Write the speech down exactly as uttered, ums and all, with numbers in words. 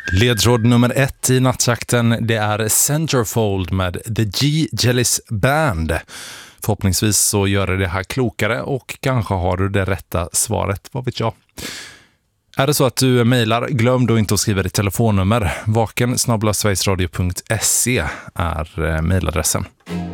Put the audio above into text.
Ledtråd nummer ett i nattjakten, det är Centerfold med The G Jellies Band. Förhoppningsvis så gör det det här klokare och kanske har du det rätta svaret, vad vet jag. Är det så att du mejlar, glöm då inte att skriva ditt telefonnummer. vaken snabel-a sverigesradio punkt se är mejladressen.